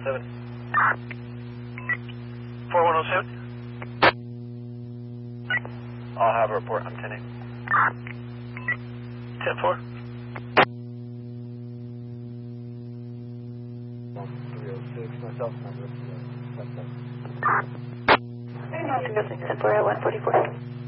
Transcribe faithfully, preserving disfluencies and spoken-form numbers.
seven. four one oh seven. I'll have a report. I'm ten eight. ten four. three oh six, myself number. three oh six, ten four, one forty-four.